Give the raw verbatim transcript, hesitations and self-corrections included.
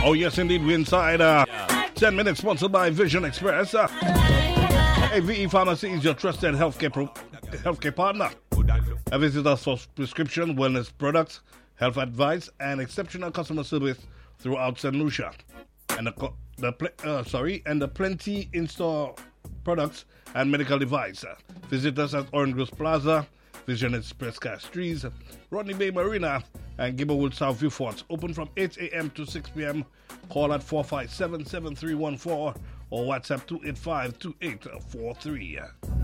Oh, yes, indeed. We're inside. Uh, yeah. ten minutes sponsored by Vision Express. Uh, A V E Pharmacy is your trusted healthcare, pro- healthcare partner. Uh, visit us for prescription, wellness products, health advice, and exceptional customer service throughout Saint Lucia. And the, the pl- uh, sorry, and the plenty in-store products and medical device. Uh, visit us at Orange Grove Plaza, Vision Express Castries, Rodney Bay Marina, and Gibberwood South View Forts. Open from eight a.m. to six p.m. Call at four five seven, seven three one four or WhatsApp two eight five, two eight four three.